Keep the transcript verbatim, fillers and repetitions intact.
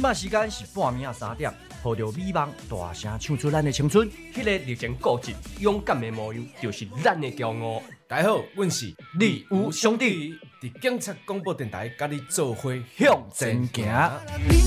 仔时间是半暝啊三点，抱着美梦大声唱出咱的青春。 迄个热情固执、勇敢的模样，就是咱的骄傲。 大家好，阮是李吴兄弟， 伫警察广播电台，甲你做伙向前行。